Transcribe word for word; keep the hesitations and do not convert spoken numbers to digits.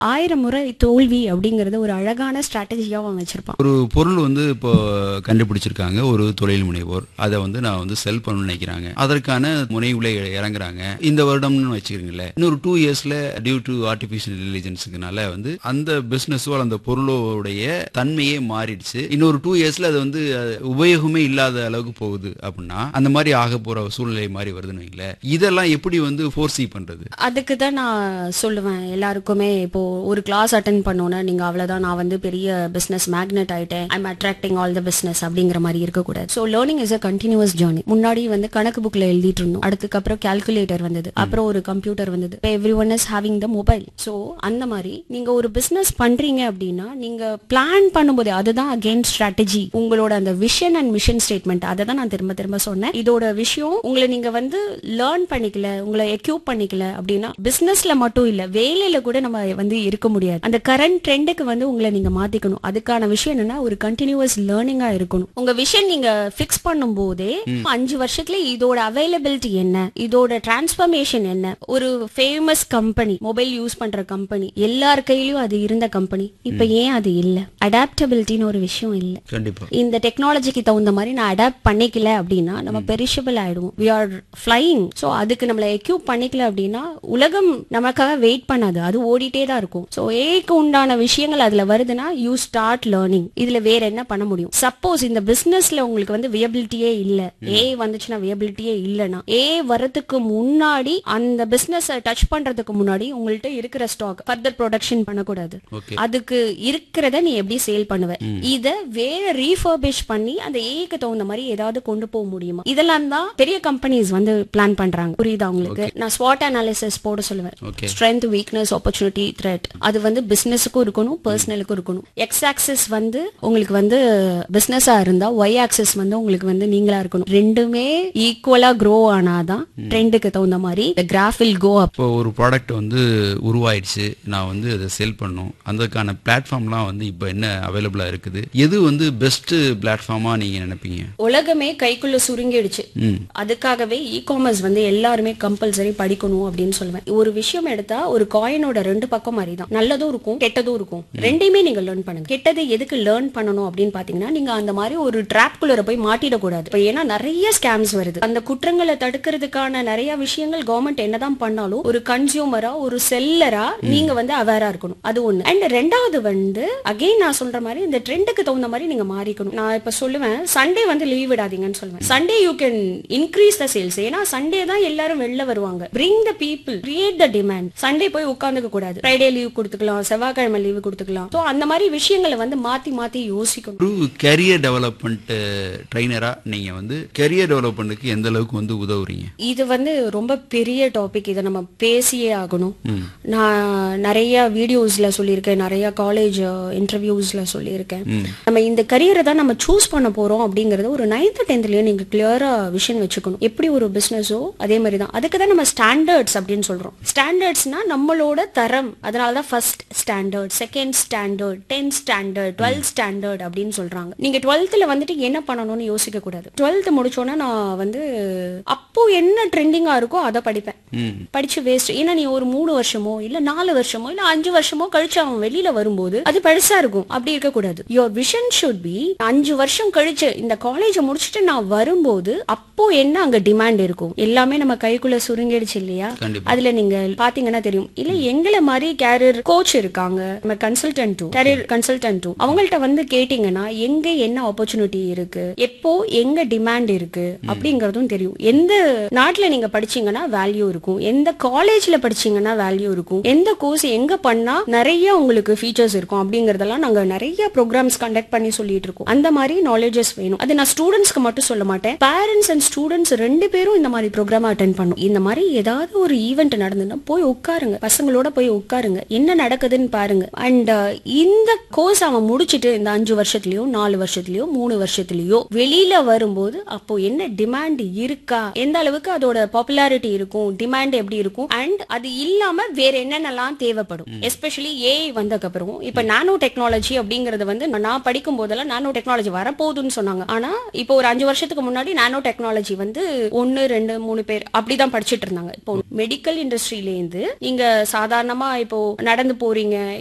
ஆயிரம் முறை தோல்வி அப்படிங்கறது ஒரு அழகான ஸ்ட்ராட்டஜியா அவன் வச்சிருப்பான். ஒரு பொருள் வந்து இப்போ கண்டுபிடிச்சிருக்காங்க ஒரு தொழில் முனைவோர், அதை வந்து நான் வந்து செல் பண்ணணும்னு நினைக்கிறாங்க, அதற்கான முனைவுல இறங்குறாங்க. இந்த வருடம்னு வச்சுக்கிறீங்களேன், இன்னொரு டூ இயர்ஸ்ல டியூ டு ஆர்டிபிஷியல் இன்டெலிஜென்ஸுக்குனால வந்து அந்த பிசினஸோ அந்த பொருளோடைய தன்மையே மாறிடுச்சு, இன்னொரு டூ இயர்ஸ்ல அது வந்து உபயோகமே இல்லாத அளவுக்கு போகுது அப்படின்னா அந்த மாதிரி ஆக போற சூழ்நிலை மாதிரி வருதுன்னு வைங்களேன். இதெல்லாம் எப்படி வந்து ஃபோர்சி பண்றது? அதுக்கு தான் நான் சொல்லுவேன் எல்லாருக்குமே, இப்போ ஒரு கிளாஸ் அட்டென்ட் பண்ணோன்னா நீங்க அவ்வளவுதான் நான் வந்து பெரிய பிசினஸ் மேக்னெட் ஆயிட்டேன், I am attracting all the business அப்படிங்கிற மாதிரி இருக்கக்கூடாது. So learning is a continuous journey. முன்னாடி வந்து கணக்கு புக்ல எழுதிட்டு இருந்தோம், அதுக்கப்புறம் கால்குலேட்டர் வந்தது, அப்புறம் ஒரு கம்ப்யூட்டர் வந்தது, every one is having the mobile. So அந்த மாதிரி நீங்க ஒரு பிசினஸ் பண்றீங்க அப்படின்னா நீங்க பிளான் பண்ணும்போது அதுதான் அகெயின் ஸ்ட்ராட்டஜி. உங்களோட அந்த விஷன் அண்ட் மிஷன் ஸ்டேட்மெண்ட், அதை தான் நான் திரும்ப திரும்ப சொன்னேன். இதோட விஷயம் உங்களை நீங்க வந்து லேர்ன் பண்ணிக்கல, உங்களை எக்யூப் பண்ணிக்கல அப்படின்னா பிசினஸ்ல மட்டும் இல்ல வேலையில கூட நம்ம வந்து இருக்க முடியாது. அந்த கரண்ட் ட்ரெண்டுக்கு வந்து உங்களை நீங்க மாத்திக்கணும். அதுக்கான விஷயம் என்னன்னா ஒரு கண்டினியூஸ் லேர்னிங்கா இருக்கணும். உங்க விஷன் நீங்க பிக்ஸ் பண்ணும் போதே அஞ்சு வருஷத்துல இதோட அவைலபிலிட்டி என்ன, இதோட டிரான்ஸ்பர்மேஷன் என்ன. ஒரு ஃபேமஸ் கம்பெனி, மொபைல் யூஸ் பண்ற கம்பெனி, எல்லார் கையிலயும் அது இருந்த கம்பெனி, இப்ப ஏன் அது இல்ல? அடாப்டபிலிட்டின்னு ஒரு விஷயம் இல்ல. கண்டிப்பா இந்த டெக்னாலஜிக்கு தகுந்த மாதிரி நான் அடாப்ட் பண்ணிக்கல அப்படின்னா நம்ம பெரிஷபிள் ஆயிடுவோம். we are flying. சோ அதுக்கு நம்மள எக்யூப் பண்ணிக்கல அப்படின்னா உலகம் நமக்காக வெயிட் பண்ணாது, அது ஓடிட்டே தான் இருக்கும். சோ ஏக்கு உண்டான விஷயங்கள் அதுல வருதுன்னா யூ ஸ்டார்ட் லேர்னிங். இதுல வேற என்ன பண்ண முடியும்? சப்போஸ் இந்த பிசினஸ்ல உங்களுக்கு வந்து வியபிலிட்டியே இல்ல, ஏ வந்துச்சுன்னா வியபிலிட்டியே இல்லைன்னா ஏ வரதுக்கு முன்னாடி அந்த பிசினஸ் டச் பண்றதுக்கு முன்னாடி உங்கள்ட்ட இருக்கிற ஸ்டாக் ஃபர்தர் ப்ரொடக்ஷன் பண்ணக்கூடாது. அதுக்கு இருக்கிறத நீ எப்படி சேல் பண்ணுவ, இத வேற ரீஃபர்பிஷ் பண்ணி அந்த ஏக்கு தகுந்த மாதிரி ஏதாவது கொண்டு போக முடியுமா? இதெல்லாம் தான் பெரிய கம்பெனிஸ் வந்து பிளான் பண்றாங்க. புரியுதா உங்களுக்கு? நான் ஸ்வாட் அனாலிசிஸ் போட சொல்லுவேன். Strength, weakness, opportunity, thread. அது வந்து பிசினஸுக்கும் இருக்கணும், பர்சனலுக்கும் இருக்கணும். எக்ஸ் ஆக்சிஸ் வந்து உங்களுக்கு வந்து பிசினஸா இருந்தா ஒய் ஆக்சிஸ் வந்து உங்களுக்கு வந்து நீங்களா இருக்கணும். ரெண்டுமே ஈக்குவலா க்ரோ ஆனாதான் ட்ரெண்டுக்கு தகுந்த மாதிரி the graph will go up. இப்போ ஒரு ப்ராடக்ட் வந்து உருவாயிடுச்சு, நான் வந்து அதை செல் பண்ணும், அதுக்கான பிளாட்ஃபார்ம்லாம் வந்து இப்போ என்ன அவைலபிளா இருக்குது, எது வந்து பெஸ்ட் பிளாட்ஃபார்மா நீங்க நினைப்பீங்க? உலகமே கைக்குள்ள சுருங்கிடுச்சு, அதுக்காகவே இ காமர்ஸ் வந்து எல்லாருமே கம்பல்சரி படிக்கணும் அப்படின்னு சொல்லுவேன். ஒரு விஷயம் எடுத்தா ஒரு காயினோட ரெண்டு பக்கம் மாதிரி தான், நல்லதும் இருக்கும் கெட்டதும் இருக்கும். ரெண்டையுமே நீங்க லேர்ன் பண்ணுங்க. கெட்டதை எதுக்கு லேர்ன் பண்ணணும் அப்படின்னு பாத்தீங்கன்னா நீங்க அந்த மாதிரி ஒரு டிராப் குள்ளர போய் மாட்டிடக்கூடாது. இப்போ ஏன்னா நிறைய ஸ்கேம்ஸ் வருது. அந்த குற்றங்களை தடுக்கிறதுக்கான நிறைய விஷயங்கள் கவர்மெண்ட் என்னதான் பண்ணாலும் ஒரு கன்சியூமரா ஒரு செல்லரா நீங்க வந்து அவேரா இருக்கணும். அது ஒண்ணு. அண்ட் ரெண்டாவது வந்து அகைன் நான் சொல்ற மாதிரி இந்த ட்ரெண்டுக்கு தகுந்த மாதிரி நீங்க மாறிக்கணும். நான் இப்ப சொல்லுவேன் சண்டே வந்து லீவ் விடாதீங்கன்னு சொல்லுவேன். Sunday you can increase the sales. ஏன்னா சண்டே தான் எல்லாரும் வெளில வருவாங்க. Bring the people, create the demand. Sunday போய் உட்கார்ந்துக்க கூடாது. ஃப்ரைடே லீவ் கொடுத்துக்கலாம், செவ்வாய்க்கிழமை லீவ் கொடுத்துக்கலாம். சோ அந்த மாதிரி விஷயங்களை வந்து மாத்தி மாத்தி யோசிக்கணும். ஒரு கேரியர் டெவலப்மெண்ட் ட்ரைனரா நீங்க வந்து கேரியர் டெவலப்மெண்ட்டுக்கு எந்த அளவுக்கு வந்து உதவுறீங்க? இது வந்து ரொம்ப பெரிய டாபிக், இதை நம்ம பேசியே ஆகணும். நான் நிறைய வீடியோஸ்ல சொல்லியிருக்கேன், நிறைய காலேஜ் இன்டர்வியூஸ்ல சொல்லியிருக்கேன். நம்ம இந்த கரியரை தான் நம்ம சூஸ் பண்ண போறோம் அப்படிங்கறது ஒரு நைன்த் டென்த்லயே நீங்க கிளியரா விஷன் வச்சுக்கணும். எப்படி ஒரு பிசினஸோ அதே மாதிரி தான். அதுக்கு தான் நம்ம ஸ்டாண்டர்ட்ஸ் அப்படின்னு சொல்றோம். ஸ்டாண்டர்ட்ஸ்னா நம்மளோட தரம். அதனாலதான் first standard, second standard, tenth standard, twelfth standard அப்படின்னு சொல்றாங்க. நீங்க டுவெல்த்ல வந்துட்டு என்ன பண்ணணும்னு யோசிக்க கூடாது. டுவெல்த் முடிச்சோன்னா நான் வந்து அப்போ என்ன ட்ரெண்டிங்கா இருக்கோ அதை படிப்பேன். படிச்சு வேஸ்ட். ஏன்னா நீ ஒரு மூணு வருஷமோ இல்ல நாலு வருஷமோ இல்ல அஞ்சு வருஷமோ கழிச்சு அவன் வெளியில வரும்போது அது பெருசா இருக்கும். அப்படி இருக்க கூடாது. யுவர் விஷன் ஷுட் பி அஞ்சு வருஷம் கழிச்சு இந்த காலேஜ் முடிச்சுட்டு நான் வரும்போது அப்போ என்ன அங்க டிமாண்ட் இருக்கும். எல்லாமே நம்ம கைக்குள்ள சுருங்கிடுச்சு இல்லையா? அதுல நீங்க பாத்தீங்கன்னா தெரியும். இல்ல எங்களை மாதிரி கேரியர் கோச் இருக்காங்க, நம்ம கன்சல்டன்ட், கேரியர் கன்சல்டன்ட், அவங்கள்ட்ட வந்து கேட்டீங்கன்னா எங்க என்ன ஆப்பர்ச்சுனிட்டி இருக்கு, எப்போ எங்க டிமாண்ட் இருக்கு அப்படிங்கறதும் தெரியும். எந்த நாட்டுல நீங்க படிச்சீங்கன்னா வேல்யூ இருக்கும், எந்த காலேஜ்ல படிச்சீங்கன்னா வேல்யூ இருக்கும், எந்த கோர்ஸ் எங்க பண்ணா நிறைய உங்களுக்கு ஃபீச்சர்ஸ் இருக்கும் அப்படிங்கறதெல்லாம் நாங்க நிறைய ப்ரோக்ராம்ஸ் கண்டக்ட் பண்ணி சொல்லிட்டு இருக்கோம். அந்த மாதிரி நாலேஜஸ் வேணும். அது நான் ஸ்டூடெண்ட்ஸ்க்கு மட்டும் சொல்ல மாட்டேன், பேரண்ட்ஸ் அண்ட் ஸ்டூடெண்ட்ஸ் ரெண்டு பேரும் இந்த மாதிரி ப்ரோக்ராம் அட்டென்ட் பண்ணும். இந்த மாதிரி ஏதாவது ஒரு ஈவென்ட் நடந்ததுன்னா போய் உட்காருங்க, பசங்களோட போய் உட்காருங்க, என்ன நடக்குதுன்னு பாருங்க. அண்ட் இந்த கோர்ஸ் அவன் முடிச்சிட்டு இந்த அஞ்சு வருஷத்துலயோ நாலு வருஷத்துலயோ மூணு வருஷத்துலயோ வெளியில வரும்போது அப்போ என்ன டிமாண்ட் இருக்கா, எந்த அளவுக்கு அதோட பாப்புலாரிட்டி இருக்கும், டிமாண்ட் எப்படி இருக்கும், அண்ட் அது இல்லாம வேற என்னென்னலாம் தேவைப்படும். எஸ்பெஷலி ஏஐ வந்ததுக்கு அப்புறம் இப்ப நானோ டெக்னாலஜி அப்படிங்கறது வந்து நான் படிக்கும் போதெல்லாம் நானோ டெக்னாலஜி வரப்போகுதுன்னு சொன்னாங்க. ஆனா இப்போ ஒரு அஞ்சு வருஷத்துக்கு முன்னாடி நானோ டெக்னாலஜி வந்து ஒன்னு ரெண்டு மூணு பேர் அப்படிதான் படிச்சுட்டு இருந்தாங்க. இப்போ மெடிக்கல் இண்டஸ்ட்ரியில இருந்து நீங்க சாதாரணமா இப்போ நடந்து போறீங்க